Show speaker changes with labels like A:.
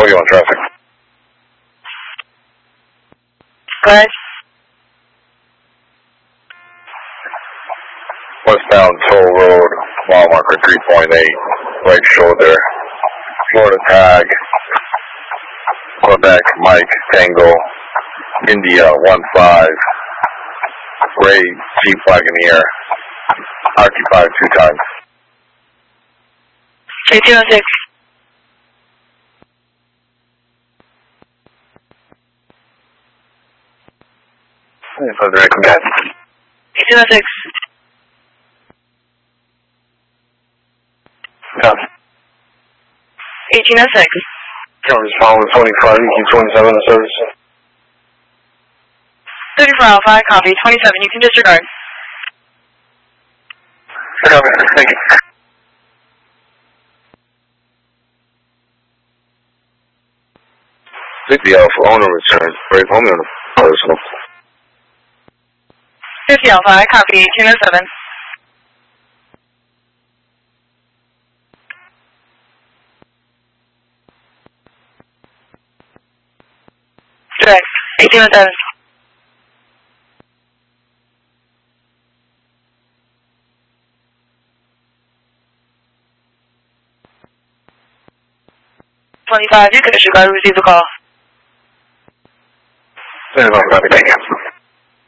A: 41 traffic.
B: Go ahead.
A: Westbound Toll Road, mile marker 3.8, right shoulder, Florida tag, Quebec, Mike, Tango, India, 15, Ray, Jeep Wagoneer, occupied 2 times.
B: 1806.
A: Further gas.
B: 1806.
A: Copy.
B: 1806.
A: Coverage following 25, EQ 27 in service.
B: 34 Alpha, copy. 27, you can disregard.
A: Copy, thank you. 50 Alpha, owner return, brave home on the personal.
B: 50 Alpha, copy. 1807. Direct. 1807. You can disregard, receive the call.
A: Thank you.